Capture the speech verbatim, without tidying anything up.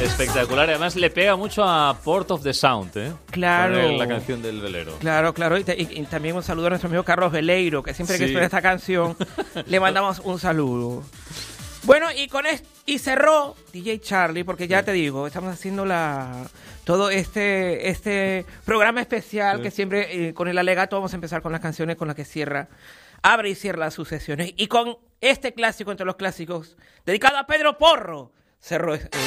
Espectacular, además le pega mucho a Port of the Sound, ¿eh? Claro. Con la canción del velero. Claro, claro, y, te, y, y también un saludo a nuestro amigo Carlos Veleiro, que siempre Sí. que suena esta canción le mandamos un saludo. Bueno, y con esto, y cerró D J Charlie, porque ya Sí. te digo, estamos haciendo la todo este este programa especial Sí. que siempre eh, con el alegato vamos a empezar con las canciones con las que cierra, abre y cierra las sucesiones. Y con este clásico entre los clásicos, dedicado a Pedro Porro, cerró. Eh,